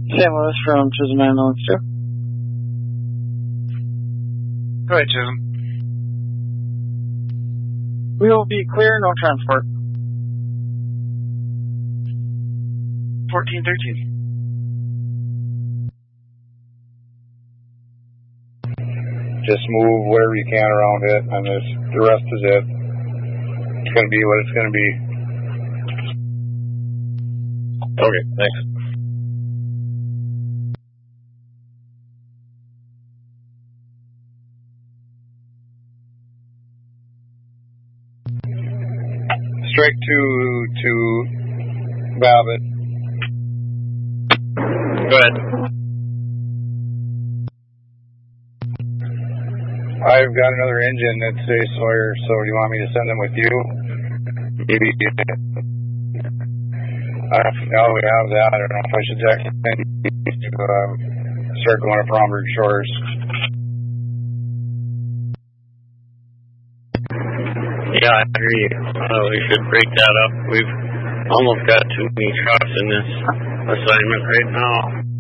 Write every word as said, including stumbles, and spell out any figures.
Saint Louis from Chisholm Ambulance two. Go ahead, Chisholm. We will be clear, no transport. fourteen thirteen. Just move whatever you can around it, and this, the rest is it. It's going to be what it's going to be. Okay, thanks. Strike two to Babbitt. Go ahead. I've got another engine that says Sawyer, so do you want me to send them with you? Maybe. I don't know we have that. I don't know if I should actually to uh, start going up Romberg Shores. Yeah, I agree. Uh, we should break that up. We've almost got too many trucks in this assignment right now.